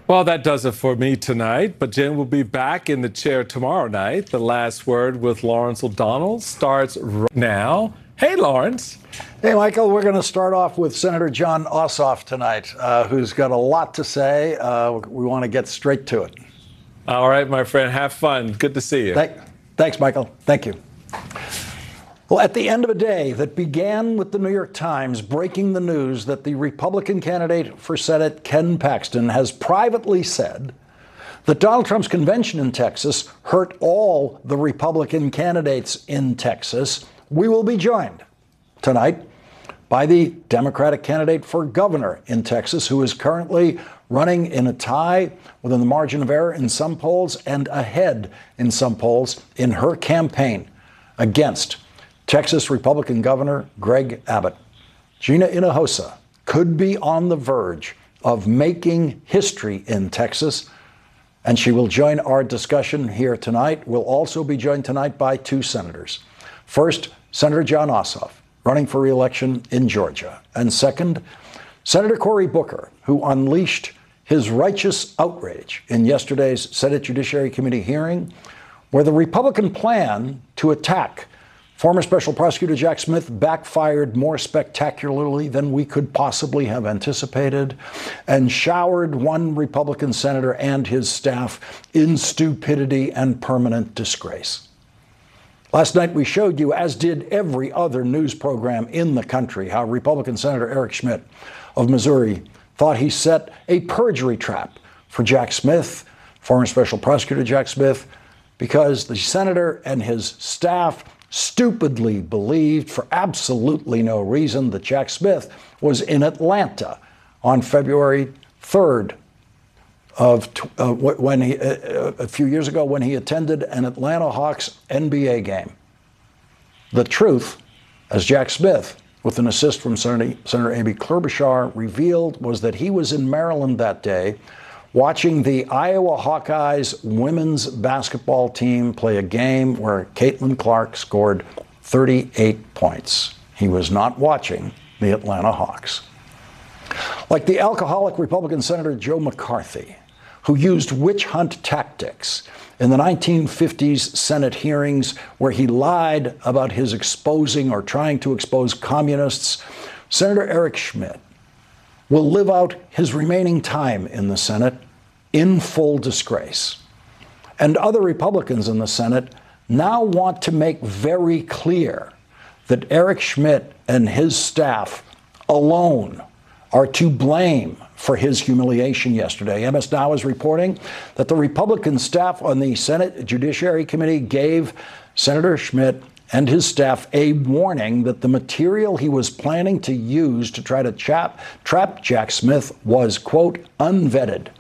Well, that does it for me tonight, but Jen will be back in the chair tomorrow night. The Last Word with Lawrence O'Donnell starts right now. Hey, Lawrence. Hey, Michael, we're going to start off with Senator Jon Ossoff tonight, who's got a lot to say. We want to get straight to it. All right, my friend, have fun. Good to see you. Thanks, Michael. Thank you. Well, at the end of a day that began with the New York Times breaking the news that the Republican candidate for Senate, Ken Paxton, has privately said that Donald Trump's convention in Texas hurt all the Republican candidates in Texas, we will be joined tonight by the Democratic candidate for governor in Texas, who is currently running in a tie within the margin of error in some polls and ahead in some polls in her campaign against Texas Republican Governor Greg Abbott. Gina Hinojosa could be on the verge of making history in Texas, and she will join our discussion here tonight. We'll also be joined tonight by two senators. First, Senator Jon Ossoff, running for re-election in Georgia. And second, Senator Cory Booker, who unleashed his righteous outrage in yesterday's Senate Judiciary Committee hearing, where the Republican plan to attack former Special Prosecutor Jack Smith backfired more spectacularly than we could possibly have anticipated and showered one Republican senator and his staff in stupidity and permanent disgrace. Last night we showed you, as did every other news program in the country, how Republican Senator Eric Schmitt of Missouri thought he set a perjury trap for Jack Smith, former Special Prosecutor Jack Smith, because the senator and his staff stupidly believed, for absolutely no reason, that Jack Smith was in Atlanta on February 3rd a few years ago when he attended an Atlanta Hawks NBA game. The truth, as Jack Smith, with an assist from Senator Amy Klobuchar, revealed, was that he was in Maryland that day watching the Iowa Hawkeyes women's basketball team play a game where Caitlin Clark scored 38 points. He was not watching the Atlanta Hawks. Like the alcoholic Republican Senator Joe McCarthy, who used witch hunt tactics in the 1950s Senate hearings where he lied about his exposing or trying to expose communists, Senator Eric Schmitt will live out his remaining time in the Senate in full disgrace. And other Republicans in the Senate now want to make very clear that Eric Schmitt and his staff alone are to blame for his humiliation yesterday. MS Now is reporting that the Republican staff on the Senate Judiciary Committee gave Senator Schmitt and his staff a warning that the material he was planning to use to try to trap Jack Smith was, quote, unvetted.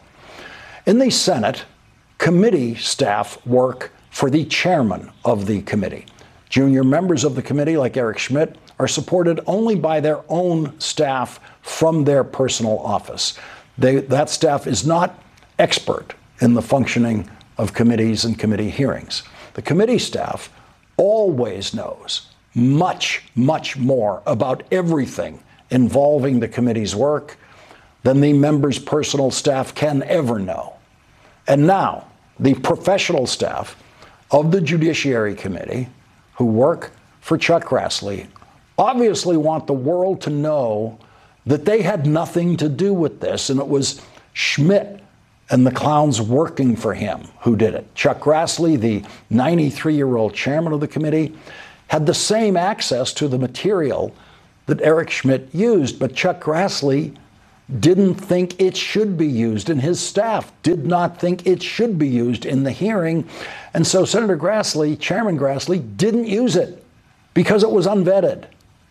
In the Senate, committee staff work for the chairman of the committee. Junior members of the committee, like Eric Schmitt, are supported only by their own staff from their personal office. That staff is not expert in the functioning of committees and committee hearings. The committee staff always knows much, much more about everything involving the committee's work than the members' personal staff can ever know. And now, the professional staff of the Judiciary Committee, who work for Chuck Grassley, obviously want the world to know that they had nothing to do with this, and it was Schmitt and the clowns working for him who did it. Chuck Grassley, the 93-year-old chairman of the committee, had the same access to the material that Eric Schmitt used, but Chuck Grassley didn't think it should be used, and his staff did not think it should be used in the hearing. And so Senator Grassley, Chairman Grassley, didn't use it because it was unvetted.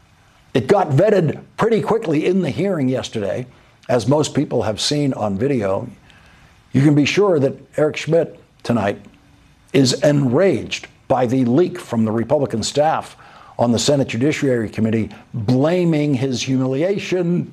It got vetted pretty quickly in the hearing yesterday, as most people have seen on video. You can be sure that Eric Schmitt tonight is enraged by the leak from the Republican staff on the Senate Judiciary Committee, blaming his humiliation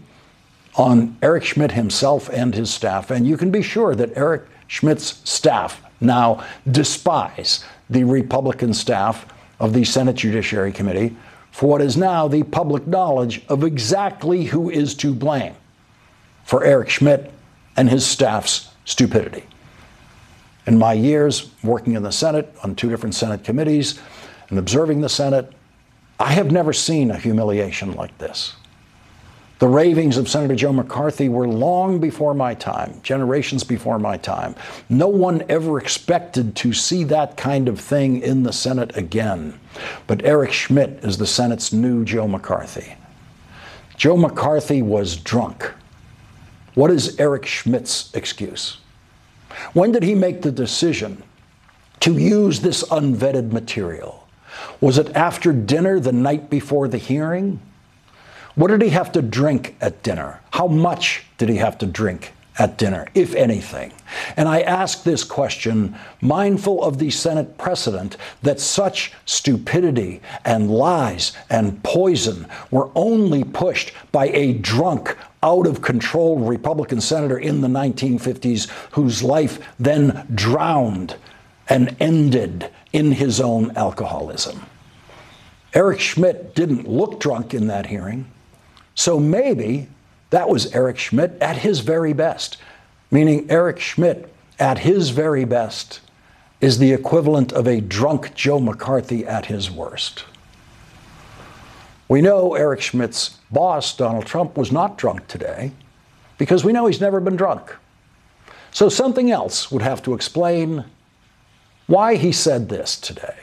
on Eric Schmitt himself and his staff. And you can be sure that Eric Schmitt's staff now despise the Republican staff of the Senate Judiciary Committee for what is now the public knowledge of exactly who is to blame for Eric Schmitt and his staff's stupidity. In my years working in the Senate on 2 different Senate committees and observing the Senate, I have never seen a humiliation like this. The ravings of Senator Joe McCarthy were long before my time, generations before my time. No one ever expected to see that kind of thing in the Senate again. But Eric Schmitt is the Senate's new Joe McCarthy. Joe McCarthy was drunk. What is Eric Schmitt's excuse? When did he make the decision to use this unvetted material? Was it after dinner the night before the hearing? What did he have to drink at dinner? How much did he have to drink at dinner, if anything? And I ask this question mindful of the Senate precedent that such stupidity and lies and poison were only pushed by a drunk, out-of-control Republican senator in the 1950s whose life then drowned and ended in his own alcoholism. Eric Schmitt didn't look drunk in that hearing. So maybe that was Eric Schmitt at his very best, meaning Eric Schmitt at his very best is the equivalent of a drunk Joe McCarthy at his worst. We know Eric Schmitt's boss, Donald Trump, was not drunk today because we know he's never been drunk. So something else would have to explain why he said this today.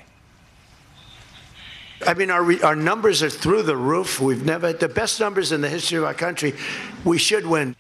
I mean, our numbers are through the roof. We've never had the best numbers in the history of our country. We should win.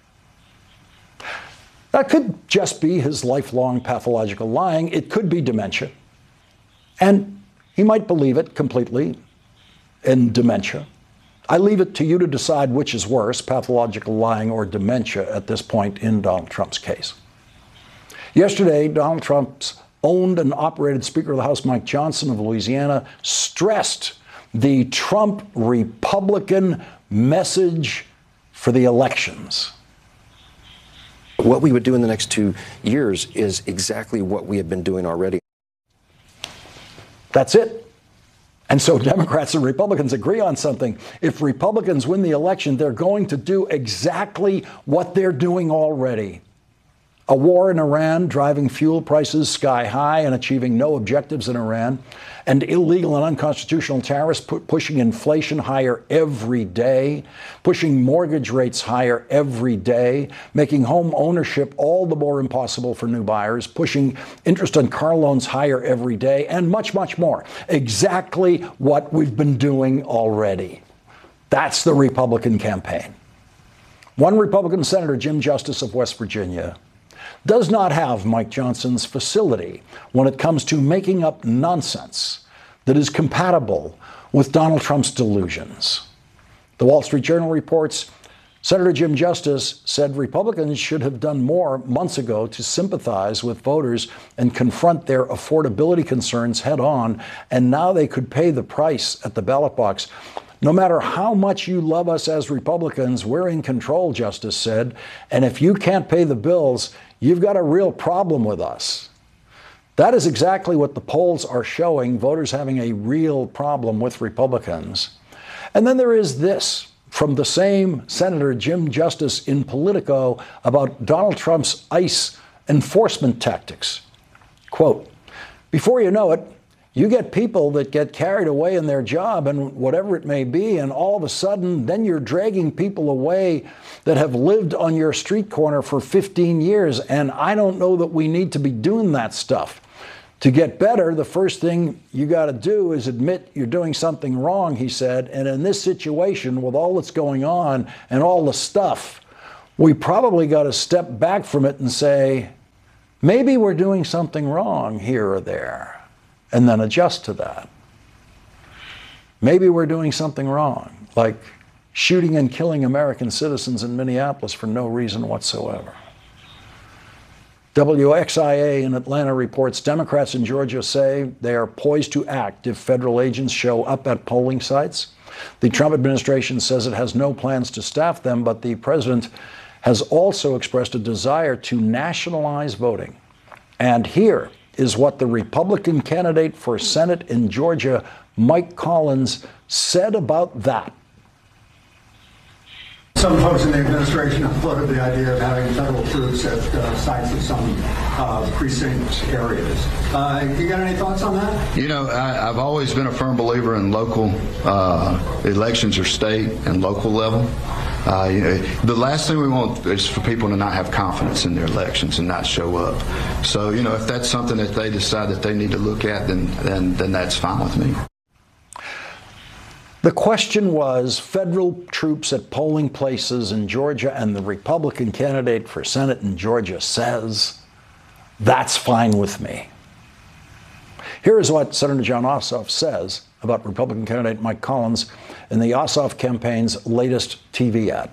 That could just be his lifelong pathological lying. It could be dementia. And he might believe it completely in dementia. I leave it to you to decide which is worse, pathological lying or dementia at this point in Donald Trump's case. Yesterday, Donald Trump's owned and operated Speaker of the House Mike Johnson of Louisiana stressed the Trump Republican message for the elections. What we would do in the next 2 years is exactly what we have been doing already. That's it. And so Democrats and Republicans agree on something. If Republicans win the election, they're going to do exactly what they're doing already. A war in Iran, driving fuel prices sky high and achieving no objectives in Iran, and illegal and unconstitutional tariffs pushing inflation higher every day, pushing mortgage rates higher every day, making home ownership all the more impossible for new buyers, pushing interest on car loans higher every day, and much, much more. Exactly what we've been doing already. That's the Republican campaign. One Republican Senator, Jim Justice of West Virginia, does not have Mike Johnson's facility when it comes to making up nonsense that is compatible with Donald Trump's delusions. The Wall Street Journal reports Senator Jim Justice said Republicans should have done more months ago to sympathize with voters and confront their affordability concerns head on, and now they could pay the price at the ballot box. No matter how much you love us as Republicans, we're in control, Justice said, and if you can't pay the bills, you've got a real problem with us. That is exactly what the polls are showing, voters having a real problem with Republicans. And then there is this from the same Senator Jim Justice in Politico about Donald Trump's ICE enforcement tactics. Quote, before you know it, you get people that get carried away in their job and whatever it may be, and all of a sudden, then you're dragging people away that have lived on your street corner for 15 years. And I don't know that we need to be doing that stuff. To get better, the first thing you got to do is admit you're doing something wrong, he said. And in this situation, with all that's going on and all the stuff, we probably got to step back from it and say, maybe we're doing something wrong here or there, and then adjust to that. Maybe we're doing something wrong, like shooting and killing American citizens in Minneapolis for no reason whatsoever. WXIA in Atlanta reports Democrats in Georgia say they are poised to act if federal agents show up at polling sites. The Trump administration says it has no plans to staff them, but the president has also expressed a desire to nationalize voting. And here is what the Republican candidate for Senate in Georgia, Mike Collins, said about that. Some folks in the administration have floated the idea of having federal troops at sites of some precinct areas. You got any thoughts on that? You know, I've always been a firm believer in local elections or state and local level. The last thing we want is for people to not have confidence in their elections and not show up. So, you know, if that's something that they decide that they need to look at, then that's fine with me. The question was federal troops at polling places in Georgia, and the Republican candidate for Senate in Georgia says, that's fine with me. Here is what Senator Jon Ossoff says about Republican candidate Mike Collins in the Ossoff campaign's latest TV ad.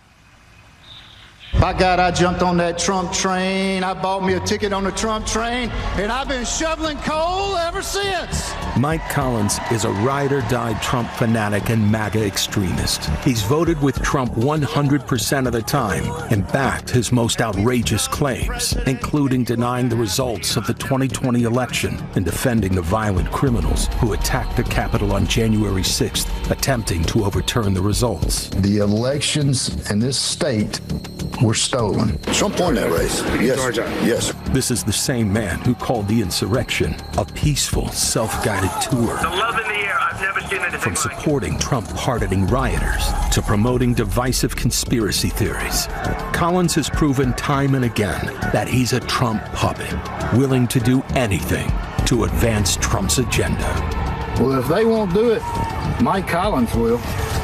By God, I jumped on that Trump train. I bought me a ticket on the Trump train, and I've been shoveling coal ever since. Mike Collins is a ride-or-die Trump fanatic and MAGA extremist. He's voted with Trump 100% of the time and backed his most outrageous claims, including denying the results of the 2020 election and defending the violent criminals who attacked the Capitol on January 6th, attempting to overturn the results. The elections in this state were stolen. Trump won that race. Yes. Yes. This is the same man who called the insurrection a peaceful, self-guided tour. The love in the air. I've never seen anything From like supporting Trump-pardoning rioters to promoting divisive conspiracy theories, Collins has proven time and again that he's a Trump puppet, willing to do anything to advance Trump's agenda. Well, if they won't do it, Mike Collins will.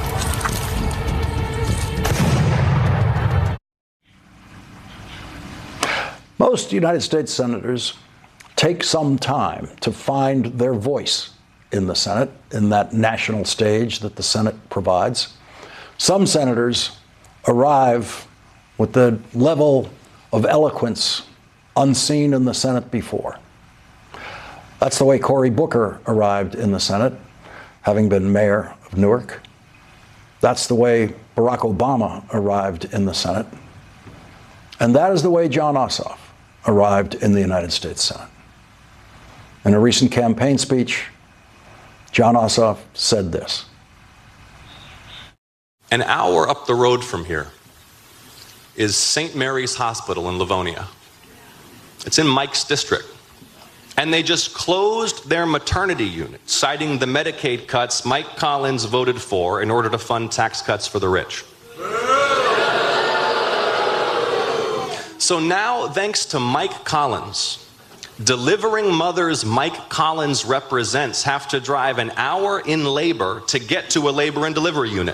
Most United States senators take some time to find their voice in the Senate, in that national stage that the Senate provides. Some senators arrive with the level of eloquence unseen in the Senate before. That's the way Cory Booker arrived in the Senate, having been mayor of Newark. That's the way Barack Obama arrived in the Senate. And that is the way Jon Ossoff arrived in the United States Senate. In a recent campaign speech, Jon Ossoff said this. An hour up the road from here is St. Mary's Hospital in Livonia. It's in Mike's district. And they just closed their maternity unit, citing the Medicaid cuts Mike Collins voted for in order to fund tax cuts for the rich. So now, thanks to Mike Collins, delivering mothers Mike Collins represents have to drive an hour in labor to get to a labor and delivery unit.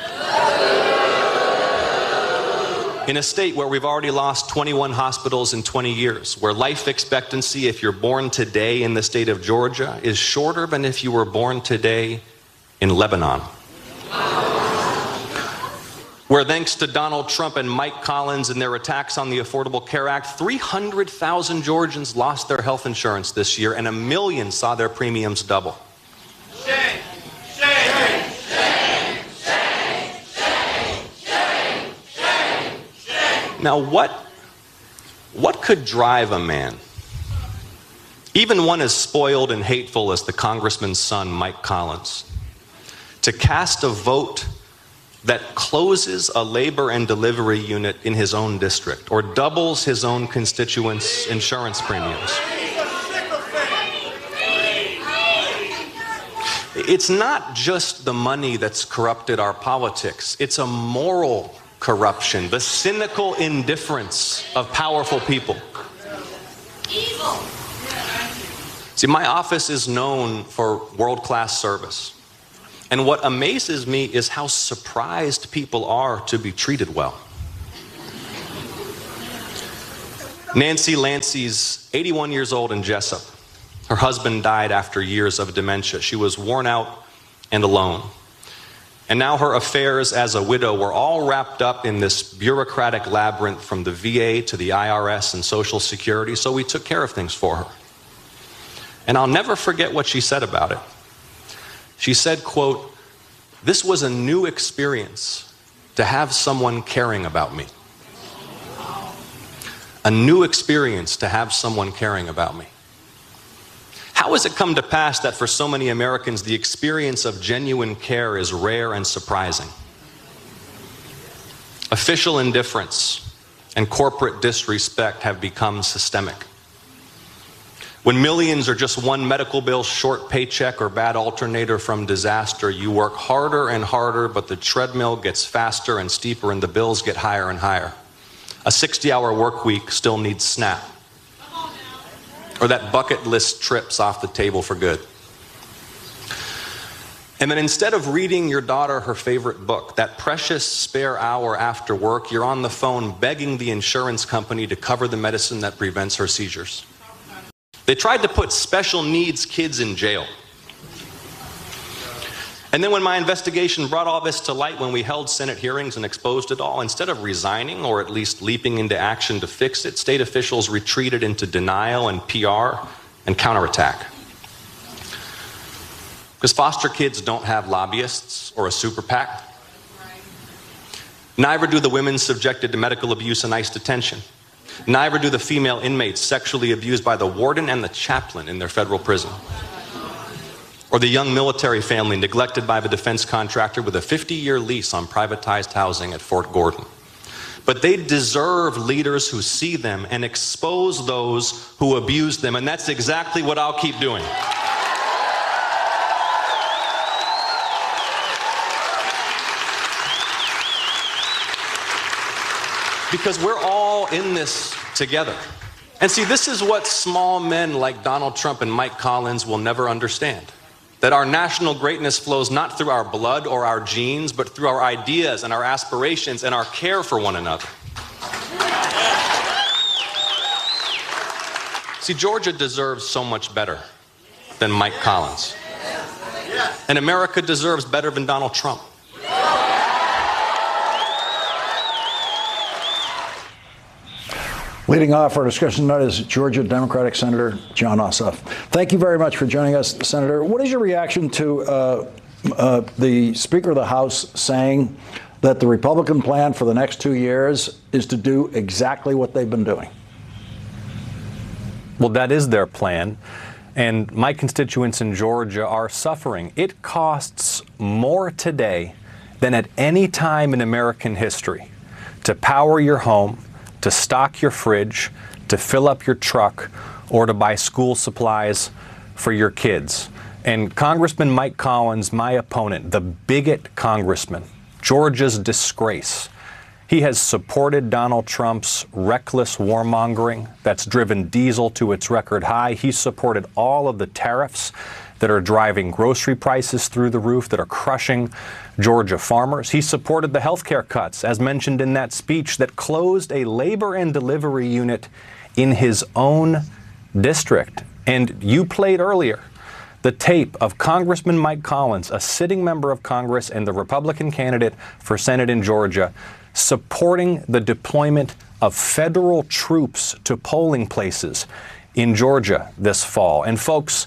In a state where we've already lost 21 hospitals in 20 years, where life expectancy, if you're born today in the state of Georgia, is shorter than if you were born today in Lebanon. Where thanks to Donald Trump and Mike Collins and their attacks on the Affordable Care Act, 300,000 Georgians lost their health insurance this year, and 1 million saw their premiums double. Shame, shame, shame, shame, shame, shame, shame, shame. Now what could drive a man, even one as spoiled and hateful as the congressman's son, Mike Collins, to cast a vote that closes a labor and delivery unit in his own district or doubles his own constituents' insurance premiums? It's not just the money that's corrupted our politics. It's a moral corruption, the cynical indifference of powerful people. Evil. See, my office is known for world-class service. And what amazes me is how surprised people are to be treated well. Nancy Lancey's 81 years old in Jessup. Her husband died after years of dementia. She was worn out and alone. And now her affairs as a widow were all wrapped up in this bureaucratic labyrinth from the VA to the IRS and Social Security, so we took care of things for her. And I'll never forget what she said about it. She said, quote, "This was a new experience to have someone caring about me. A new experience to have someone caring about me." How has it come to pass that for so many Americans, the experience of genuine care is rare and surprising? Official indifference and corporate disrespect have become systemic. When millions are just one medical bill, short paycheck, or bad alternator from disaster, you work harder and harder, but the treadmill gets faster and steeper and the bills get higher and higher. A 60-hour work week still needs SNAP. Or that bucket list trip's off the table for good. And then instead of reading your daughter her favorite book, that precious spare hour after work, you're on the phone begging the insurance company to cover the medicine that prevents her seizures. They tried to put special needs kids in jail. And then when my investigation brought all this to light, when we held Senate hearings and exposed it all, instead of resigning or at least leaping into action to fix it, state officials retreated into denial and PR and counterattack. Because foster kids don't have lobbyists or a super PAC. Neither do the women subjected to medical abuse and ICE detention. Neither do the female inmates sexually abused by the warden and the chaplain in their federal prison. Or the young military family neglected by the defense contractor with a 50-year lease on privatized housing at Fort Gordon. But they deserve leaders who see them and expose those who abuse them, and that's exactly what I'll keep doing. Because we're all in this together. And see, this is what small men like Donald Trump and Mike Collins will never understand. That our national greatness flows not through our blood or our genes, but through our ideas and our aspirations and our care for one another. See, Georgia deserves so much better than Mike Collins. And America deserves better than Donald Trump. Leading off our discussion tonight is Georgia Democratic Senator Jon Ossoff. Thank you very much for joining us, Senator. What is your reaction to the Speaker of the House saying that the Republican plan for the next 2 years is to do exactly what they've been doing? Well, that is their plan. And my constituents in Georgia are suffering. It costs more today than at any time in American history to power your home, to stock your fridge, to fill up your truck, or to buy school supplies for your kids. And Congressman Mike Collins, my opponent, the bigot congressman, Georgia's disgrace, he has supported Donald Trump's reckless warmongering that's driven diesel to its record high. He supported all of the tariffs that are driving grocery prices through the roof, that are crushing Georgia farmers. He supported the health care cuts, as mentioned in that speech, that closed a labor and delivery unit in his own district. And you played earlier the tape of Congressman Mike Collins, a sitting member of Congress and the Republican candidate for Senate in Georgia, supporting the deployment of federal troops to polling places in Georgia this fall. And folks,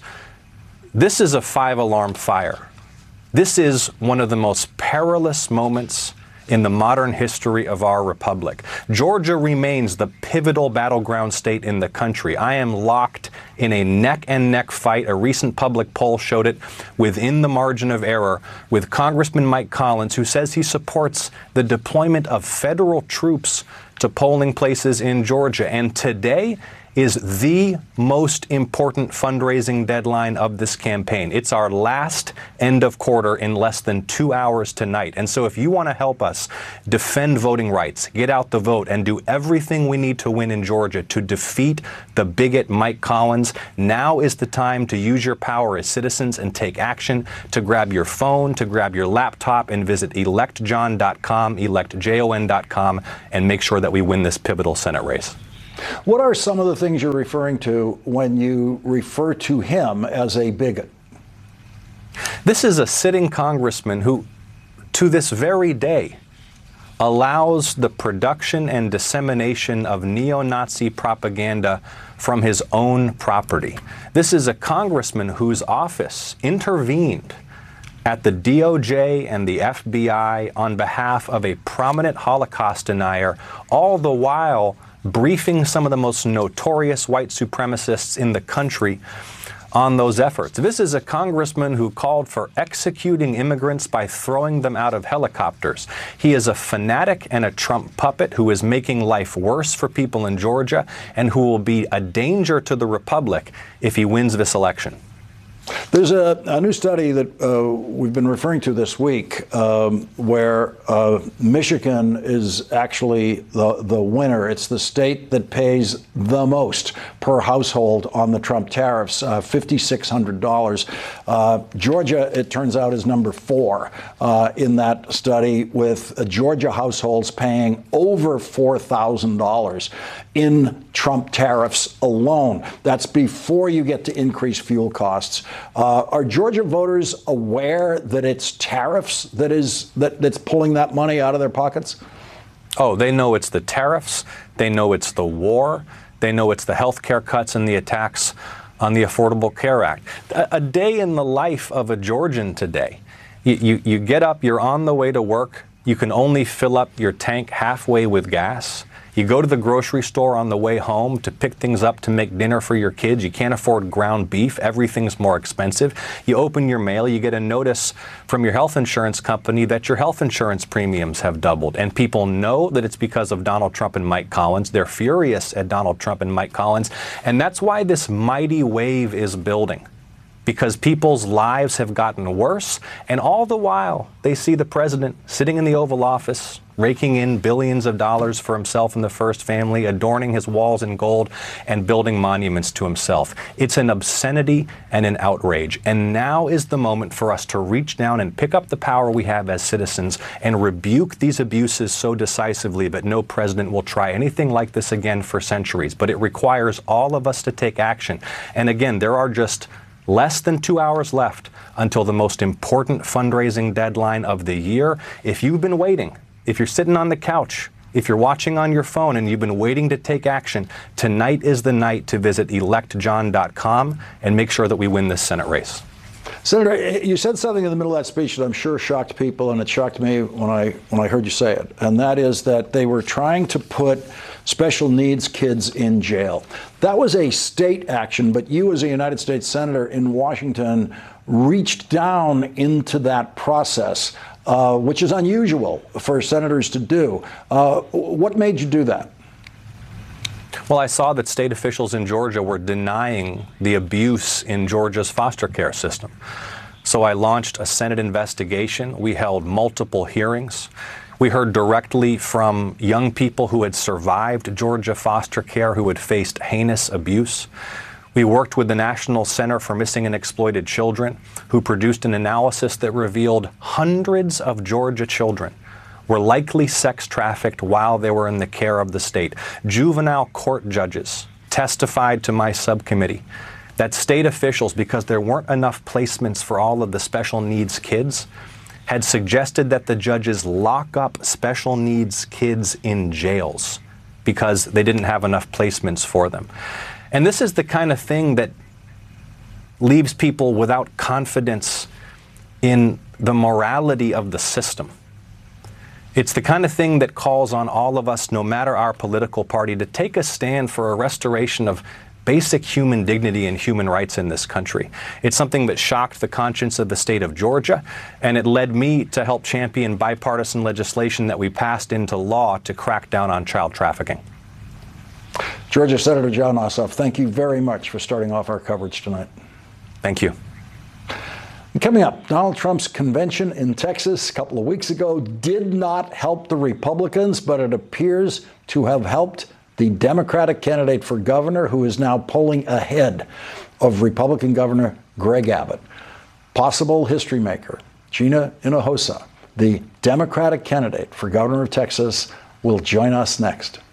this is a 5-alarm fire. This is one of the most perilous moments in the modern history of our republic. Georgia remains the pivotal battleground state in the country. I am locked in a neck-and-neck fight. A recent public poll showed it within the margin of error with Congressman Mike Collins, who says he supports the deployment of federal troops to polling places in Georgia. And today is the most important fundraising deadline of this campaign. It's our last end of quarter in less than 2 hours tonight. And so if you want to help us defend voting rights, get out the vote, and do everything we need to win in Georgia to defeat the bigot Mike Collins, now is the time to use your power as citizens and take action, to grab your phone, to grab your laptop, and visit electjon.com, electjon.com, and make sure that we win this pivotal Senate race. What are some of the things you're referring to when you refer to him as a bigot? This is a sitting congressman who, to this very day, allows the production and dissemination of neo-Nazi propaganda from his own property. This is a congressman whose office intervened at the DOJ and the FBI on behalf of a prominent Holocaust denier, all the while briefing some of the most notorious white supremacists in the country on those efforts. This is a congressman who called for executing immigrants by throwing them out of helicopters. He is a fanatic and a Trump puppet who is making life worse for people in Georgia and who will be a danger to the republic if he wins this election. There's a new study that we've been referring to this week where Michigan is actually the winner. It's the state that pays the most per household on the Trump tariffs, $5,600. Georgia, it turns out, is number 4 in that study, with Georgia households paying over $4,000 in Trump tariffs alone. That's before you get to increase fuel costs. Are Georgia voters aware that it's tariffs that's pulling that money out of their pockets? Oh, they know it's the tariffs. They know it's the war. They know it's the health care cuts and the attacks on the Affordable Care Act. A day in the life of a Georgian today. You get up, you're on the way to work. You can only fill up your tank halfway with gas. You go to the grocery store on the way home to pick things up to make dinner for your kids. You can't afford ground beef. Everything's more expensive. You open your mail, you get a notice from your health insurance company that your health insurance premiums have doubled. And people know that it's because of Donald Trump and Mike Collins. They're furious at Donald Trump and Mike Collins. And that's why this mighty wave is building. Because people's lives have gotten worse, and all the while they see the president sitting in the Oval Office, raking in billions of dollars for himself and the first family, adorning his walls in gold, and building monuments to himself. It's an obscenity and an outrage. And now is the moment for us to reach down and pick up the power we have as citizens and rebuke these abuses so decisively that no president will try anything like this again for centuries. But it requires all of us to take action. And again, there are just less than 2 hours left until the most important fundraising deadline of the year. If you've been waiting, if you're sitting on the couch, if you're watching on your phone and you've been waiting to take action, tonight is the night to visit electjohn.com and make sure that we win this Senate race. Senator, you said something in the middle of that speech that I'm sure shocked people, and it shocked me when I heard you say it, and that is that they were trying to put special needs kids in jail. That was a state action, but you as a United States Senator in Washington reached down into that process, which is unusual for senators to do. What made you do that? Well, I saw that state officials in Georgia were denying the abuse in Georgia's foster care system. So I launched a Senate investigation. We held multiple hearings. We heard directly from young people who had survived Georgia foster care, who had faced heinous abuse. We worked with the National Center for Missing and Exploited Children, who produced an analysis that revealed hundreds of Georgia children were likely sex trafficked while they were in the care of the state. Juvenile court judges testified to my subcommittee that state officials, because there weren't enough placements for all of the special needs kids, had suggested that the judges lock up special needs kids in jails because they didn't have enough placements for them. And this is the kind of thing that leaves people without confidence in the morality of the system. It's the kind of thing that calls on all of us, no matter our political party, to take a stand for a restoration of basic human dignity and human rights in this country. It's something that shocked the conscience of the state of Georgia, and it led me to help champion bipartisan legislation that we passed into law to crack down on child trafficking. Georgia Senator Jon Ossoff, thank you very much for starting off our coverage tonight. Thank you. Coming up, Donald Trump's convention in Texas a couple of weeks ago did not help the Republicans, but it appears to have helped the Democratic candidate for governor, who is now polling ahead of Republican Governor Greg Abbott. Possible history maker Gina Hinojosa, the Democratic candidate for governor of Texas, will join us next.